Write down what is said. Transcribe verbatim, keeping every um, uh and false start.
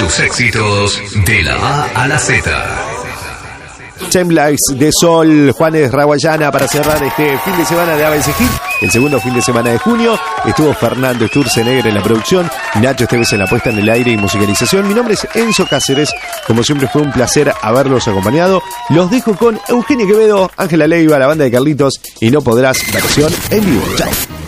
Tus éxitos de la A a la Z. Semblax de Sol, Juanes Raguayana para cerrar este fin de semana de A B C Hit. El segundo fin de semana de junio estuvo Fernando Sturzenegger en la producción, Nacho Esteves en la puesta en el aire y musicalización. Mi nombre es Enzo Cáceres, como siempre fue un placer haberlos acompañado. Los dejo con Eugenio Quevedo, Ángela Leiva, la banda de Carlitos y No Podrás, versión en vivo. Chao.